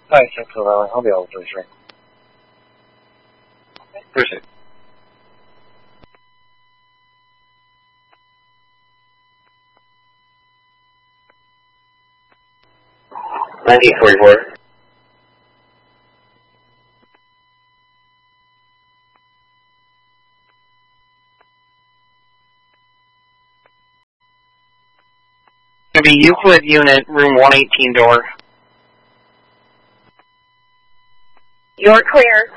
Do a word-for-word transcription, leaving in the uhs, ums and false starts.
Hi, Central Valley. I'll be able to sure. Appreciate it. nineteen forty-four. Gonna be Euclid unit, room one eighteen door. You're clear.